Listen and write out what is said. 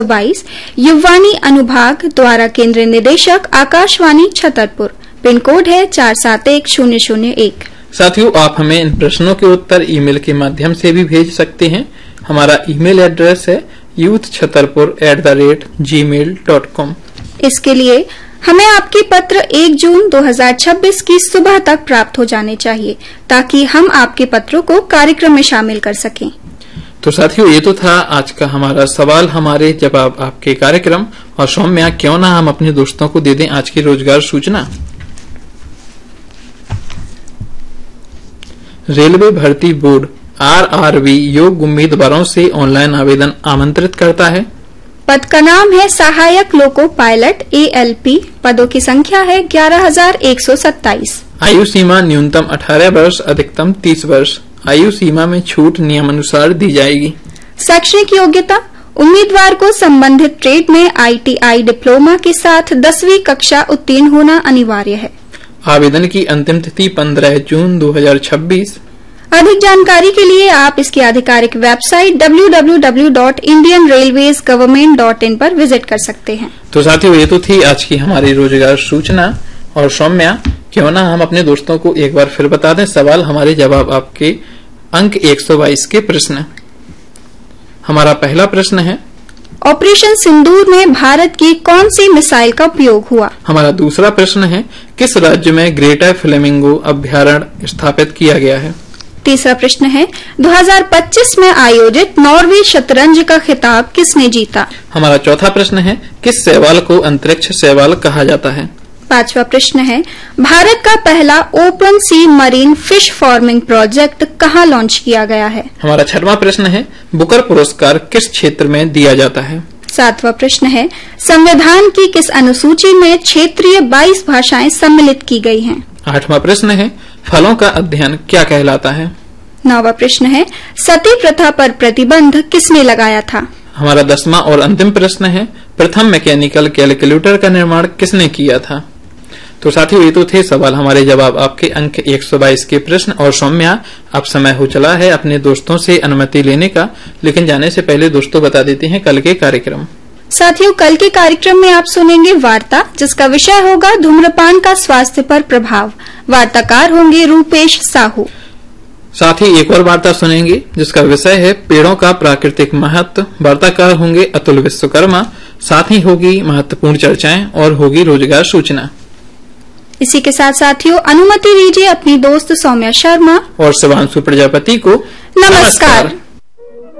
22 युववाणी अनुभाग द्वारा केंद्रीय निदेशक आकाशवाणी छतरपुर। पिन कोड है 471001। साथियों, आप हमें इन प्रश्नों के उत्तर ईमेल के माध्यम से भी भेज सकते हैं। हमारा ईमेल एड्रेस है youthchhatarpur@gmail.com। इसके लिए हमें आपके पत्र 1 जून 2026 की सुबह तक प्राप्त हो जाने चाहिए ताकि हम आपके पत्रों को कार्यक्रम में शामिल कर सकें। तो साथियों, ये तो था आज का हमारा सवाल हमारे जवाब आपके कार्यक्रम। और सौम्या, क्यों ना हम अपने दोस्तों को दे दें आज की रोजगार सूचना। रेलवे भर्ती बोर्ड RRB योग्य उम्मीदवारों से ऑनलाइन आवेदन आमंत्रित करता है। पद का नाम है सहायक लोको पायलट ALP। पदों की संख्या है 11,127। आयु सीमा न्यूनतम 18 वर्ष, अधिकतम 30 वर्ष। आयु सीमा में छूट नियमानुसार दी जाएगी। शैक्षणिक योग्यता, उम्मीदवार को संबंधित ट्रेड में ITI डिप्लोमा के साथ 10वीं कक्षा उत्तीर्ण होना अनिवार्य है। आवेदन की अंतिम तिथि 15 जून 2026। अधिक जानकारी के लिए आप इसकी आधिकारिक वेबसाइट www.indianrailwaysgovernment.in पर विजिट कर सकते हैं। तो साथियों, ये तो थी आज की हमारी रोजगार सूचना। और सौम्या, क्यों ना हम अपने दोस्तों को एक बार फिर बता दें सवाल हमारे जवाब आपके अंक 122 के प्रश्न। हमारा पहला प्रश्न है, ऑपरेशन सिंदूर में भारत की कौन सी मिसाइल का उपयोग हुआ। हमारा दूसरा प्रश्न है, किस राज्य में ग्रेटर फ्लेमिंगो अभ्यारण्य स्थापित किया गया है। तीसरा प्रश्न है, 2025 में आयोजित नॉर्वे शतरंज का खिताब किसने जीता। हमारा चौथा प्रश्न है, किस शैवाल को अंतरिक्ष शैवाल कहा जाता है। पांचवा प्रश्न है, भारत का पहला ओपन सी मरीन फिश फार्मिंग प्रोजेक्ट कहाँ लॉन्च किया गया है। हमारा छठवां प्रश्न है, बुकर पुरस्कार किस क्षेत्र में दिया जाता है। सातवां प्रश्न है, संविधान की किस अनुसूची में क्षेत्रीय 22 भाषाएं सम्मिलित की गई हैं। आठवां प्रश्न है, फलों का अध्ययन क्या कहलाता है। नौवां प्रश्न है, सती प्रथा पर प्रतिबंध किसने लगाया था। हमारा 10वां और अंतिम प्रश्न है, प्रथम मैकेनिकल कैलकुलेटर का निर्माण किसने किया था। तो साथियों, ये तो थे सवाल हमारे जवाब आपके अंक 122 के प्रश्न। और सौम्या, अब समय हो चला है अपने दोस्तों से अनुमति लेने का, लेकिन जाने से पहले दोस्तों बता देते हैं कल के कार्यक्रम। साथियों, कल के कार्यक्रम में आप सुनेंगे वार्ता, जिसका विषय होगा धूम्रपान का स्वास्थ्य पर प्रभाव। वार्ताकार होंगे रूपेश साहू। साथ ही एक और वार्ता सुनेंगे जिसका विषय है पेड़ों का प्राकृतिक महत्व। वार्ताकार होंगे अतुल विश्वकर्मा। साथ ही होगी महत्वपूर्ण चर्चाएं और होगी रोजगार सूचना। इसी के साथ साथियों, अनुमति दीजिए अपनी दोस्त सौम्या शर्मा और शिवांशु प्रजापति को नमस्कार।